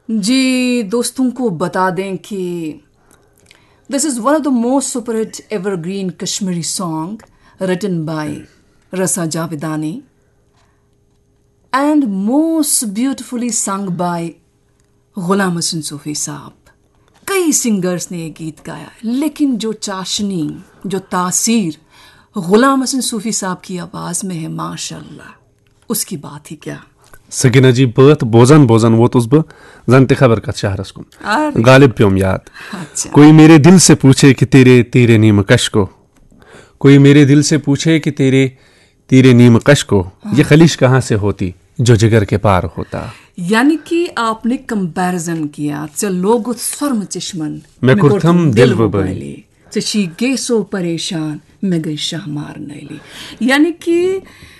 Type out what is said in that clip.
जी दोस्तों को बता दें कि this is one of the most superhit evergreen Kashmiri song written by रसा जावेदानी and most beautifully sung by गुलाम हसन सूफी साहब। कई सिंगर्स ने ये गीत गाया, लेकिन जो चाशनी, जो तासीर गुलाम हसन सूफी साहब की आवाज़ में है, माशाल्लाह, उसकी बात ही क्या। सकीना जी बत बोजन बोजन वोतुस बह जन ते खबर कत शहरस कुन गालिब प्योम याद। अच्छा। कोई मेरे दिल से पूछे कि तेरे तेरे नीम कश को, कोई मेरे दिल से पूछे कि तेरे तेरे नीम कश को, ये खलिश कहाँ से होती जो जिगर के पार होता। यानी कि आपने कंपैरिजन किया, लोग स्वर्म चश्मन मैं कुर्थम दिल वो बली शी गे सो परेशान मैं गई शाहमार नैली। यानी कि